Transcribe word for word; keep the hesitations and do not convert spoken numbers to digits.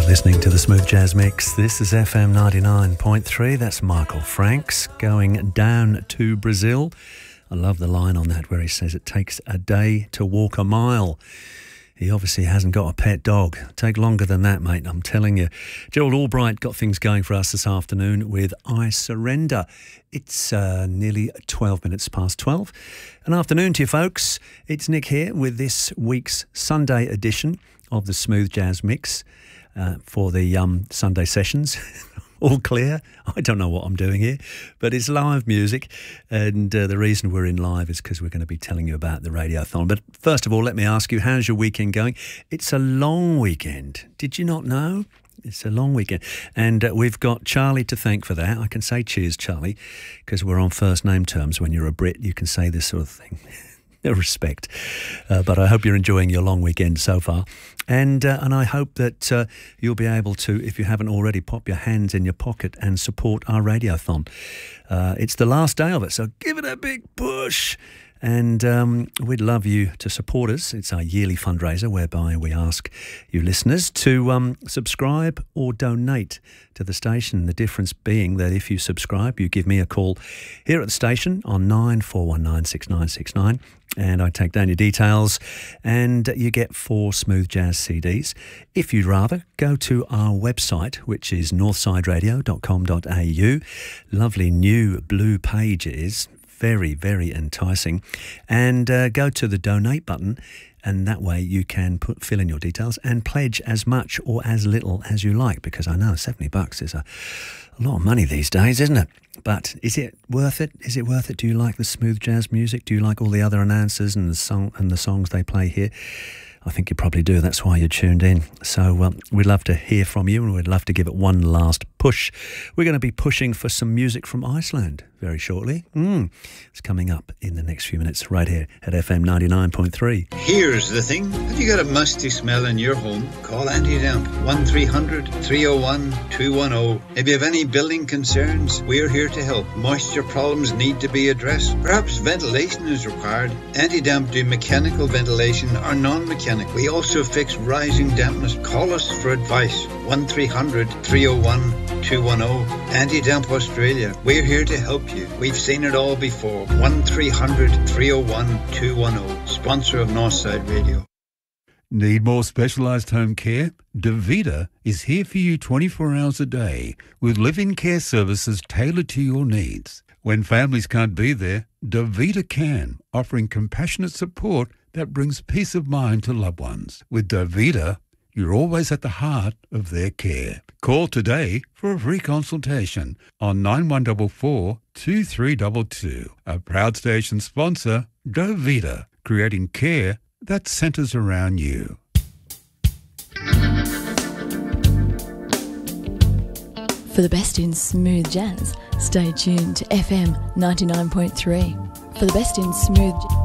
Listening to the Smooth Jazz Mix. This is F M ninety-nine point three. That's Michael Franks going down to Brazil. I love the line on that where he says it takes a day to walk a mile. He obviously hasn't got a pet dog. Take longer than that, mate, I'm telling you. Gerald Albright got things going for us this afternoon with I Surrender. It's uh, nearly twelve minutes past twelve. An afternoon to you, folks. It's Nick here with this week's Sunday edition of the Smooth Jazz Mix. Uh, for the um, Sunday sessions. All clear. I don't know what I'm doing here, but it's live music, and uh, the reason we're in live is because we're going to be telling you about the Radiothon. But first of all, let me ask you, how's your weekend going? It's a long weekend. Did you not know? It's a long weekend, and uh, we've got Charlie to thank for that. I can say cheers, Charlie, because we're on first name terms. When you're a Brit, you can say this sort of thing. No respect. Uh, but I hope you're enjoying your long weekend so far. And uh, and I hope that uh, you'll be able to, if you haven't already, pop your hands in your pocket and support our Radiothon. Uh, it's the last day of it, so give it a big push. And um, we'd love you to support us. It's our yearly fundraiser whereby we ask you listeners to um, subscribe or donate to the station. The difference being that if you subscribe, you give me a call here at the station on nine four one nine six nine six nine, and I take down your details and you get four Smooth Jazz C Ds. If you'd rather, go to our website, which is northside radio dot com dot a u. Lovely new blue pages. Very, very enticing. And uh, go to the donate button, and that way you can put fill in your details and pledge as much or as little as you like, because I know seventy bucks is a, a lot of money these days, isn't it? But is it worth it? Is it worth it? Do you like the smooth jazz music? Do you like all the other announcers and the song and the songs they play here? I think you probably do. That's why you're tuned in. So um, we'd love to hear from you, and we'd love to give it one last push. We're going to be pushing for some music from Iceland very shortly. Mm. It's coming up in the next few minutes right here at F M ninety-nine point three. Here's the thing. Have you got a musty smell in your home? Call Anti-Damp. one three hundred three oh one two one oh. If you have any building concerns, we're here to help. Moisture problems need to be addressed. Perhaps ventilation is required. Anti-Damp do mechanical ventilation or non-mechanical. We also fix rising dampness. Call us for advice. one three hundred three oh one two one oh. Anti-Damp Australia. We're here to help you. We've seen it all before. one three hundred three oh one two one oh. Sponsor of Northside Radio. Need more specialised home care? Davita is here for you twenty-four hours a day with live-in care services tailored to your needs. When families can't be there, Davita can, offering compassionate support that brings peace of mind to loved ones. With Davita, you're always at the heart of their care. Call today for a free consultation on nine one four four two three two two. A proud station sponsor, Davita, creating care that centres around you. For the best in smooth jazz, stay tuned to F M ninety-nine point three. For the best in smooth jazz.